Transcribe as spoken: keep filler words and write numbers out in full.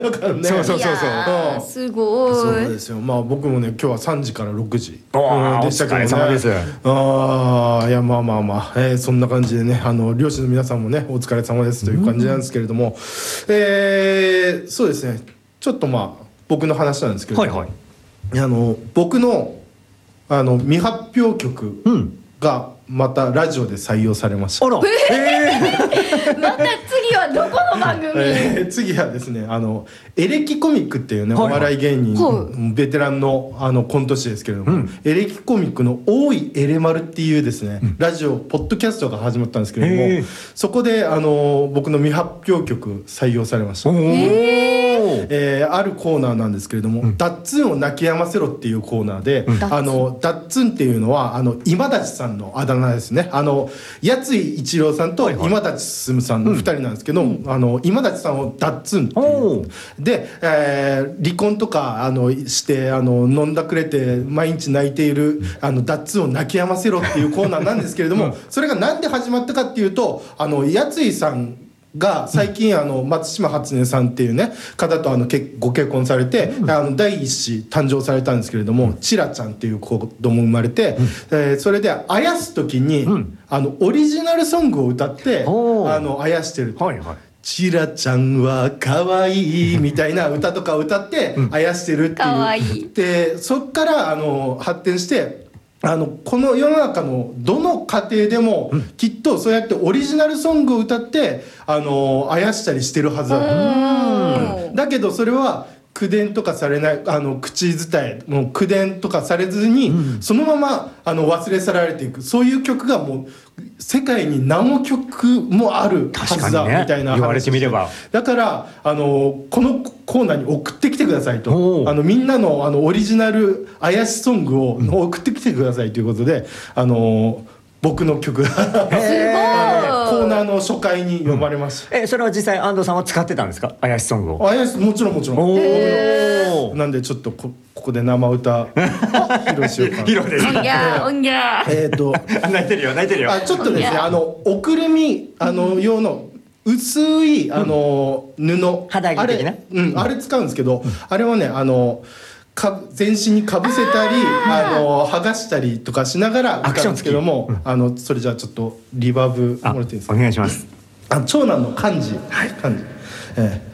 だからね。 そうそうそうそう。 いやーすごい。 そうですよ。まあ僕もね今日はさんじからろくじおーでしたけどね。 お疲れ様です。 ああいやまあまあまあ、えー、そんな感じでねあの漁師の皆さんもねお疲れ様ですという感じなんですけれども、えー、そうですねちょっとまあ僕の話なんですけれども、 はいはい。 あの僕のあの未発表曲がまたラジオで採用されました。 あら。 また次はどこの番組？ えー、次はですねあのエレキコミックっていうね、 はいはいお笑い芸人、 はベテランのあのコント師ですけれども、 うんエレキコミックの「大井エレマル」っていうですね、ラジオポッドキャストが始まったんですけれども、 へーそこであの僕の未発表曲採用されました。 おーえーあるコーナーなんですけれども、 うんダッツンを泣き止ませろっていうコーナーで、 うんあのダッツンっていうのはあの今立さんのあだ名ですね。あのやつい一郎さんとはいはい今立進さんのふたりなんですけど、あの今立さんをダッツンっていうで、えー離婚とかあのしてあの飲んだくれて毎日泣いているあのダッツンを泣き止ませろっていうコーナーなんですけれども、それがなんで始まったかっていうとあのやついさんが最近あの松島初音さんっていうね方とあの結ご結婚されて、あの第一子誕生されたんですけれども、チラちゃんっていう子供生まれて、えーそれであやす時に、 うんあのオリジナルソングを歌っておーあのあやしてる。 はいはい。 チラちゃんは可愛いみたいな歌とかを歌ってあやしてるっていう。 可愛いでそっからあの発展してあのこの世の中のどの家庭でもきっとそうやってオリジナルソングを歌ってあのあやしたりしてるはずだと。 うんだけどそれは口伝とかされないあの口伝えもう口伝とかされずに、 うんそのままあの忘れ去られていくそういう曲がもう世界に何億曲もあるはずだ、 確かにねみたいな話言われてみれば。 だからあのこのコーナーに送ってきてくださいとおうあのみんなのあのオリジナルあやしソングを送ってきてくださいということで、あの僕の曲がすごい。 コーナーの初回に読まれました。 えそれは実際安藤さんは使ってたんですか、あやしソングを。 あやしもちろんもちろん。 おお。 なんでちょっとこここで生歌披露しようかな。 ヒロです。 おんぎゃーおんぎゃー。 えっとあ泣いてるよ泣いてるよ。 あちょっとですねあのおくるみあの用の薄いあの布肌着的なあれ、うん、あれ使うんですけど、あれはねあのか全身にかぶせたりあの剥がしたりとかしながら歌うんですけども、あのそれじゃあちょっとリバーブあもらっていいですか。 お願いします。 あ長男の漢字漢字、ええ